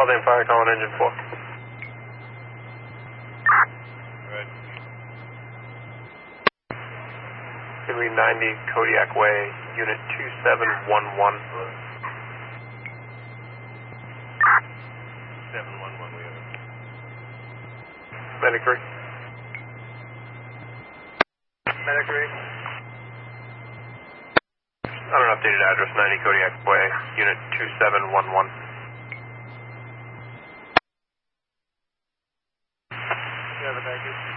Call fire, calling engine 4. Right. Gonna be 90 Kodiak Way, unit 2711. 711, we have it. Medic 3. Medic 3. On an updated address, 90 Kodiak Way, unit 2711. You have a package?